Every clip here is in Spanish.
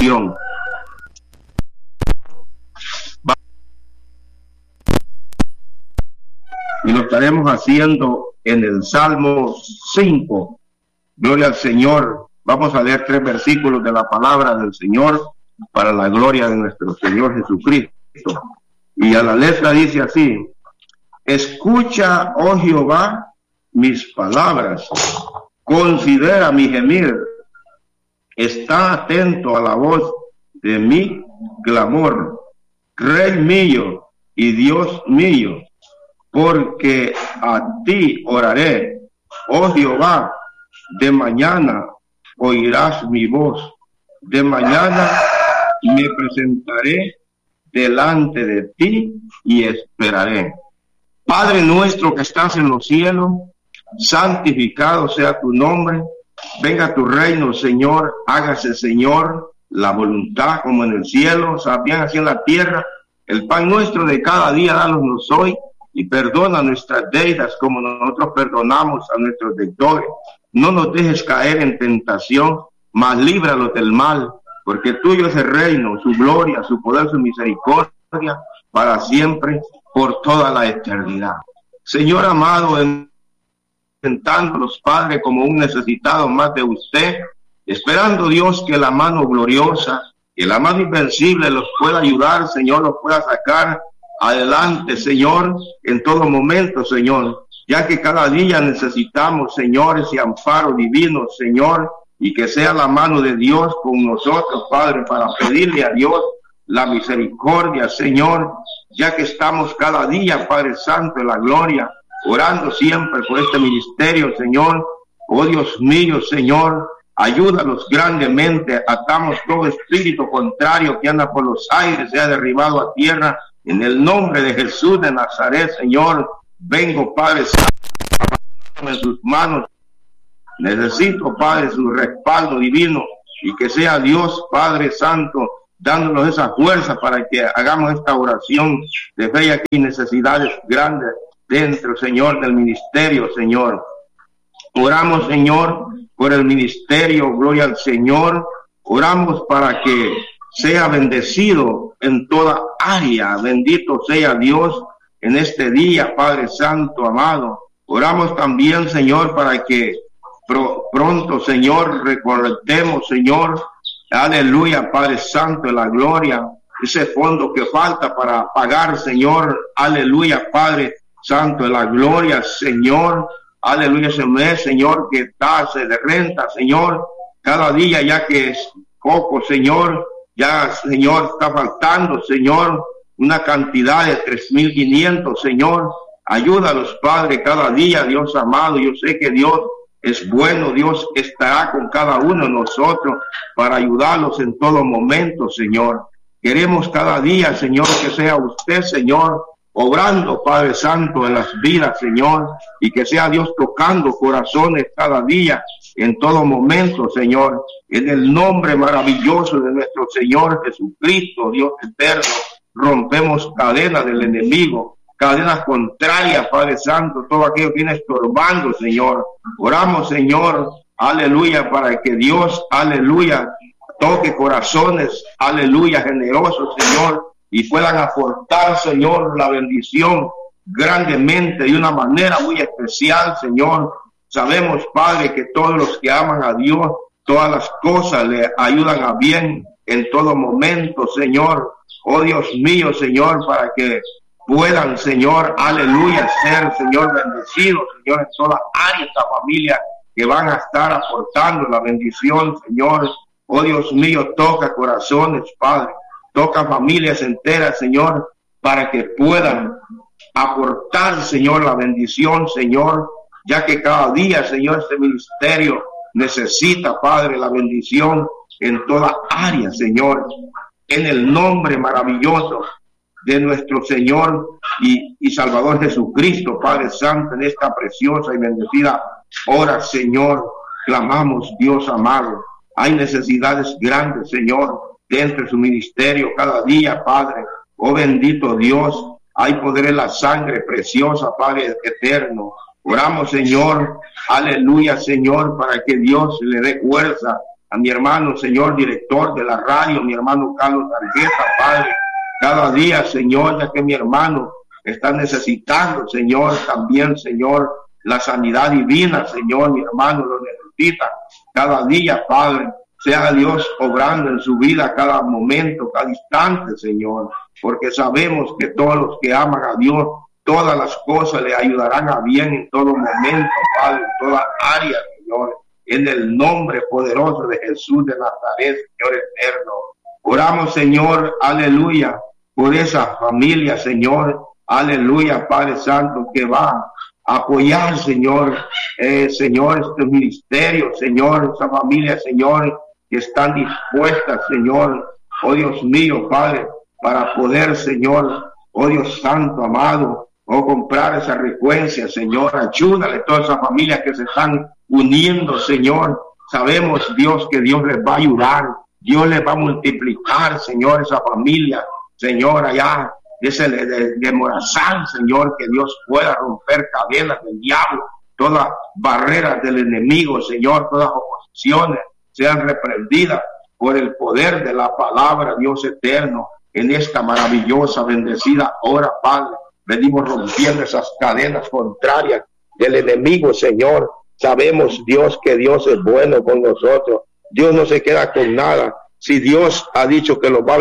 Y lo estaremos haciendo en el Salmo 5. Gloria al Señor. Vamos a leer 3 versículos de la palabra del Señor para la gloria de nuestro Señor Jesucristo. Y a la letra dice así: escucha, oh Jehová, mis palabras, considera mi gemir, está atento a la voz de mi clamor, Rey mío y Dios mío, porque a ti oraré, oh Jehová, de mañana oirás mi voz, de mañana me presentaré delante de ti y esperaré. Padre nuestro que estás en los cielos, santificado sea tu nombre, venga tu reino, Señor, hágase, Señor, la voluntad como en el cielo, también así en la tierra. El pan nuestro de cada día, danos hoy, y perdona nuestras deudas como nosotros perdonamos a nuestros deudores. No nos dejes caer en tentación, mas líbranos del mal, porque tuyo es el reino, su gloria, su poder, su misericordia, para siempre, por toda la eternidad. Señor amado, presentándonos, Padre, como un necesitado más de usted, esperando, Dios, que la mano gloriosa, que la mano invencible los pueda ayudar, Señor, los pueda sacar adelante, Señor, en todo momento, Señor, ya que cada día necesitamos, Señor, ese amparo divino, Señor, y que sea la mano de Dios con nosotros, Padre, para pedirle a Dios la misericordia, Señor, ya que estamos cada día, Padre Santo, en la gloria, orando siempre por este ministerio, Señor. Oh Dios mío, Señor, ayúdanos grandemente, atamos todo espíritu contrario que anda por los aires, sea derribado a tierra, en el nombre de Jesús de Nazaret, Señor. Vengo, Padre Santo, en sus manos. Necesito, Padre, su respaldo divino, y que sea Dios, Padre Santo, dándonos esa fuerza para que hagamos esta oración de fe. Y aquí necesidades grandes dentro, Señor, del ministerio, Señor. Oramos, Señor, por el ministerio, gloria al Señor. Oramos para que sea bendecido en toda área. Bendito sea Dios en este día, Padre Santo, amado. Oramos también, Señor, para que pronto, Señor, recolectemos, Señor, aleluya, Padre Santo, de la gloria, ese fondo que falta para pagar, Señor, aleluya, Padre Santo, de la gloria, Señor, aleluya, ese mes, Señor, que tasa de renta, Señor, cada día ya que es poco, Señor, ya, Señor, está faltando, Señor, una cantidad de 3,500, Señor. Ayúdanos, Padre, cada día, Dios amado. Yo sé que Dios es bueno, Dios estará con cada uno de nosotros para ayudarnos en todo momento, Señor. Queremos cada día, Señor, que sea usted, Señor, obrando, Padre Santo, en las vidas, Señor, y que sea Dios tocando corazones cada día, en todo momento, Señor, en el nombre maravilloso de nuestro Señor Jesucristo, Dios eterno. Rompemos cadenas del enemigo, cadenas contrarias, Padre Santo, todo aquello que viene estorbando, Señor. Oramos, Señor, aleluya, para que Dios, aleluya, toque corazones, aleluya, generosos, Señor, y puedan aportar, Señor, la bendición grandemente, de una manera muy especial, Señor. Sabemos, Padre, que todos los que aman a Dios, todas las cosas le ayudan a bien en todo momento, Señor. Oh Dios mío, Señor, para que puedan, Señor, aleluya, ser, Señor, bendecidos, Señor, en toda área, esta familia que van a estar aportando la bendición, Señor. Oh Dios mío, toca corazones, Padre, toca familias enteras, Señor, para que puedan aportar, Señor, la bendición, Señor, ya que cada día, Señor, este ministerio necesita, Padre, la bendición en toda área, Señor, en el nombre maravilloso de nuestro Señor y Salvador Jesucristo, Padre Santo, en esta preciosa y bendecida hora, Señor, clamamos, Dios amado. Hay necesidades grandes, Señor, dentro de su ministerio cada día, Padre. Oh bendito Dios, hay poder en la sangre preciosa, Padre eterno. Oramos, Señor, aleluya, Señor, para que Dios le dé fuerza a mi hermano, Señor, director de la radio, mi hermano Carlos Tarjeta, Padre, cada día, Señor, ya que mi hermano está necesitando, Señor, también, Señor, la sanidad divina, Señor, mi hermano lo necesita cada día, Padre. Sea Dios obrando en su vida cada momento, cada instante, Señor, porque sabemos que todos los que aman a Dios, todas las cosas le ayudarán a bien en todo momento, Padre, en toda área, Señor, en el nombre poderoso de Jesús de Nazaret, Señor eterno. Oramos, Señor, aleluya, por esa familia, Señor, aleluya, Padre Santo, que va a apoyar, Señor, Señor, este ministerio, Señor, esa familia, Señor, que están dispuestas, Señor, oh Dios mío, Padre, para poder, Señor, oh Dios Santo, amado, comprar esa frecuencia, Señor. Ayúdale a todas esas familias que se están uniendo, Señor. Sabemos, Dios, que Dios les va a ayudar, Dios les va a multiplicar, Señor, esa familia, Señor, allá, ese de Morazán, Señor, que Dios pueda romper cadenas del diablo, todas barreras del enemigo, Señor, todas oposiciones sean reprendidas por el poder de la palabra, Dios eterno, en esta maravillosa, bendecida hora, Padre. Venimos rompiendo esas cadenas contrarias del enemigo, Señor. Sabemos, Dios, que Dios es bueno con nosotros. Dios no se queda con nada. Si Dios ha dicho que lo va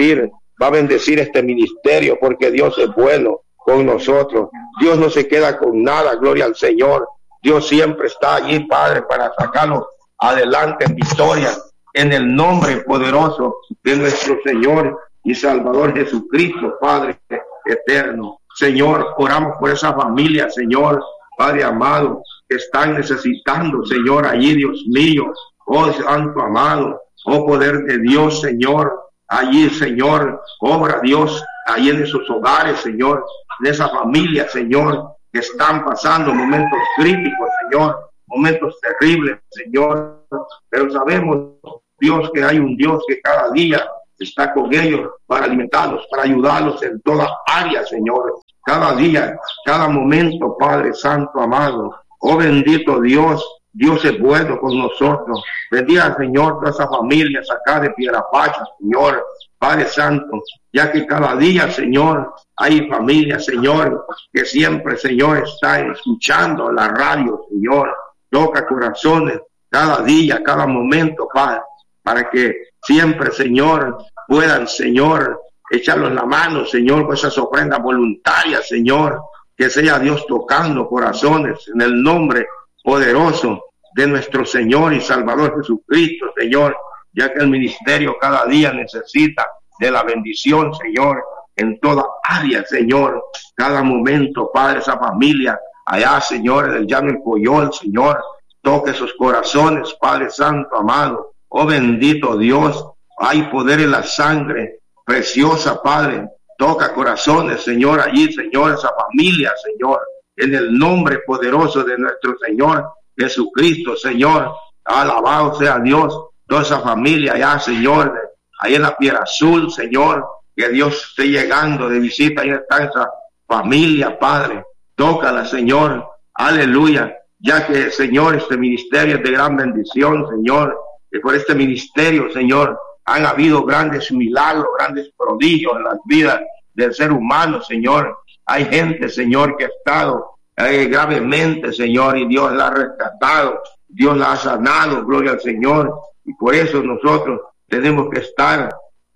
a bendecir este ministerio, porque Dios es bueno con nosotros. Dios no se queda con nada, gloria al Señor. Dios siempre está allí, Padre, para sacarlo adelante en victoria, en el nombre poderoso de nuestro Señor y Salvador Jesucristo, Padre eterno. Señor, oramos por esa familia, Señor, Padre amado, que están necesitando, Señor, allí, Dios mío, oh Santo amado, oh poder de Dios, Señor, allí, Señor, obra Dios, allí en esos hogares, Señor, en esa familia, Señor, que están pasando momentos críticos, Señor, momentos terribles, Señor, pero sabemos, Dios, que hay un Dios que cada día está con ellos para alimentarlos, para ayudarlos en todas áreas, Señor, cada día, cada momento, Padre Santo, amado, oh bendito Dios, Dios es bueno con nosotros. Bendiga, Señor, todas esas familias acá de Piedra-Pacha, Señor, Padre Santo, ya que cada día, Señor, hay familias, Señor, que siempre, Señor, están escuchando la radio, Señor. Toca corazones cada día, cada momento, Padre, para que siempre, Señor, puedan, Señor, echarlos en la mano, Señor, con esas ofrendas voluntarias, Señor, que sea Dios tocando corazones en el nombre poderoso de nuestro Señor y Salvador Jesucristo, Señor, ya que el ministerio cada día necesita de la bendición, Señor, en toda área, Señor, cada momento, Padre, esa familia, allá, Señor, del llano El Coyol, Señor, toque esos corazones, Padre Santo, amado, oh bendito Dios, hay poder en la sangre preciosa, Padre, toca corazones, Señor, allí, Señor, esa familia, Señor, en el nombre poderoso de nuestro Señor Jesucristo, Señor, alabado sea Dios, toda esa familia allá, Señor, ahí en la Piedra Azul, Señor, que Dios esté llegando de visita, ahí está esa familia, Padre, tócala, Señor, aleluya, ya que, Señor, este ministerio es de gran bendición, Señor, que por este ministerio, Señor, han habido grandes milagros, grandes prodigios en las vidas del ser humano, Señor. Hay gente, Señor, que ha estado gravemente, Señor, y Dios la ha rescatado, Dios la ha sanado, gloria al Señor, y por eso nosotros tenemos que estar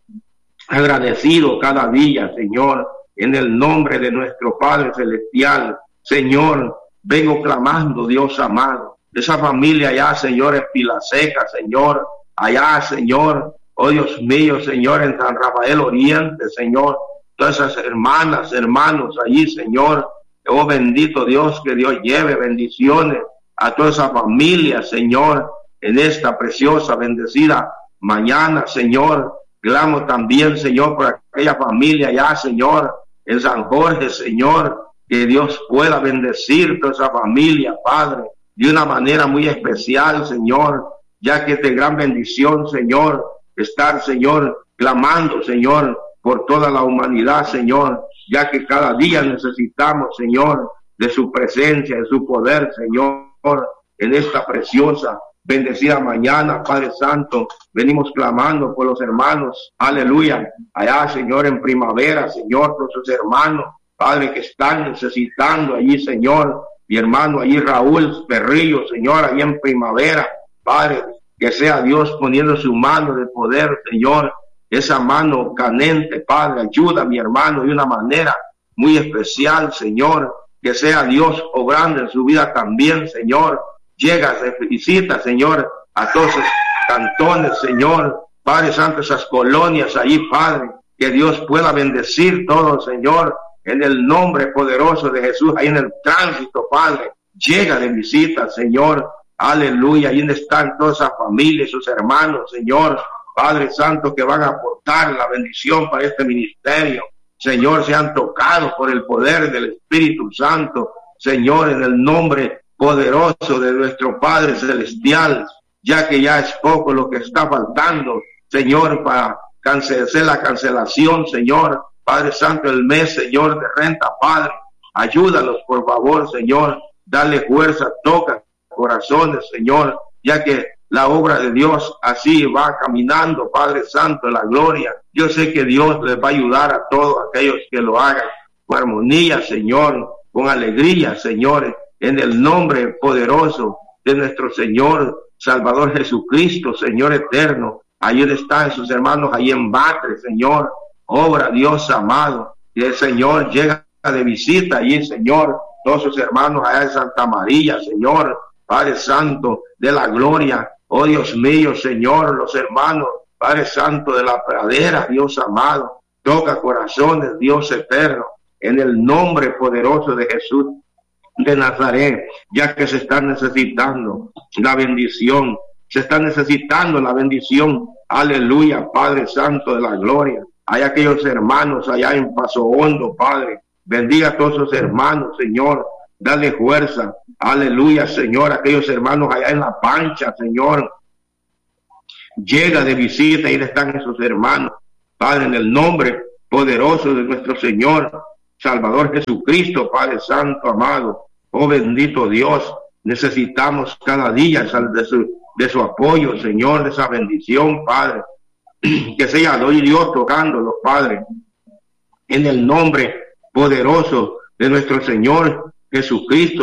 agradecidos cada día, Señor, en el nombre de nuestro Padre Celestial. Señor, vengo clamando, Dios amado, de esa familia allá, Señor, en Pilaseca, Señor, allá, Señor, oh Dios mío, Señor, en San Rafael Oriente, Señor, todas esas hermanas, hermanos allí, Señor, oh bendito Dios, que Dios lleve bendiciones a toda esa familia, Señor, en esta preciosa, bendecida mañana, Señor. Clamo también, Señor, por aquella familia allá, Señor, en San Jorge, Señor, que Dios pueda bendecir toda esa familia, Padre, de una manera muy especial, Señor, ya que es de gran bendición, Señor, estar, Señor, clamando, Señor, por toda la humanidad, Señor, ya que cada día necesitamos, Señor, de su presencia, de su poder, Señor, en esta preciosa, bendecida mañana, Padre Santo. Venimos clamando por los hermanos, aleluya, allá, Señor, en primavera, Señor, por sus hermanos, Padre, que están necesitando allí, Señor, mi hermano allí, Raúl Perrillo, Señor, allí en primavera, Padre, que sea Dios poniendo su mano de poder, Señor, esa mano canente, Padre, ayuda a mi hermano de una manera muy especial, Señor, que sea Dios obrando en su vida también, Señor. Llega, se felicita, Señor, a todos esos cantones, Señor, Padre Santo, esas colonias allí, Padre, que Dios pueda bendecir todo, Señor, en el nombre poderoso de Jesús, ahí en el tránsito, Padre, llega de visita, Señor, aleluya, ahí donde están todas esas familias, sus hermanos, Señor, Padre Santo, que van a aportar la bendición para este ministerio, Señor, sean tocados por el poder del Espíritu Santo, Señor, en el nombre poderoso de nuestro Padre Celestial, ya que ya es poco lo que está faltando, Señor, para hacer la cancelación, Señor, Padre Santo, el mes, Señor, de renta, Padre, ayúdanos, por favor, Señor, dale fuerza, toca corazones, Señor, ya que la obra de Dios así va caminando, Padre Santo, la gloria. Yo sé que Dios les va a ayudar a todos aquellos que lo hagan con armonía, Señor, con alegría, Señor, en el nombre poderoso de nuestro Señor Salvador Jesucristo, Señor eterno. Allí están sus hermanos, allí en Batres, Señor, obra Dios amado, y el Señor llega de visita allí, Señor, todos sus hermanos allá en Santa María, Señor, Padre Santo de la gloria, oh Dios mío, Señor, los hermanos, Padre Santo de la pradera, Dios amado, toca corazones, Dios eterno, en el nombre poderoso de Jesús de Nazaret, ya que se está necesitando la bendición, se está necesitando la bendición, aleluya, Padre Santo de la gloria. Hay aquellos hermanos allá en Paso Hondo, Padre, bendiga a todos esos hermanos, Señor, dale fuerza, aleluya, Señor, aquellos hermanos allá en La Pancha, Señor, llega de visita y están esos hermanos, Padre, en el nombre poderoso de nuestro Señor Salvador Jesucristo, Padre Santo, amado, oh bendito Dios, necesitamos cada día de su apoyo, Señor, de esa bendición, Padre, que sea Dios tocándolos, Padre, en el nombre poderoso de nuestro Señor Jesucristo.